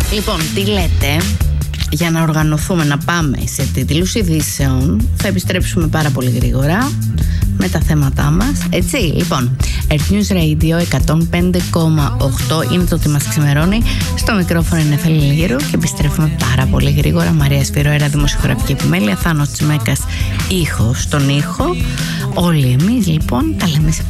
Λοιπόν, τι λέτε για να οργανωθούμε να πάμε σε τίτλους ειδήσεων? Θα επιστρέψουμε πάρα πολύ γρήγορα με τα θέματά μας, έτσι. Λοιπόν, Earth News Radio 105,8 είναι το ότι μας ξημερώνει. Στο μικρόφωνο είναι Εφέλη Λιγύρου και επιστρέφουμε πάρα πολύ γρήγορα. Μαρία Σφυροέρα, δημοσιογραφική επιμέλεια. Θάνος Τσιμέκας, ήχος στον ήχο. Όλοι εμείς λοιπόν τα λέμε σε